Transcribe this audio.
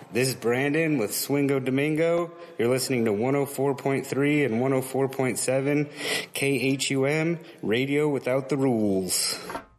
This is Brandon with Swingo Domingo. You're listening to 104.3 and 104.7 KHUM, Radio Without the Rules.